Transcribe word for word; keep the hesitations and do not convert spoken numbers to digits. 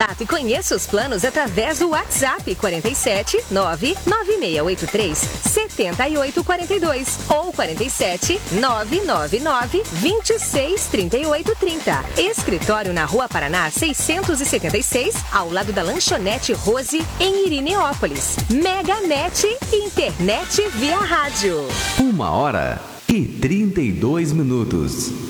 contato e conheça os planos através do WhatsApp quarenta e sete, nove nove seis oito três, sete oito quatro dois ou quarenta e sete, nove nove nove, vinte e seis, trinta e oito, trinta. Escritório na Rua Paraná seiscentos e setenta e seis, ao lado da Lanchonete Rose, em Irineópolis. MegaNet, internet via rádio. Uma hora e trinta e dois minutos.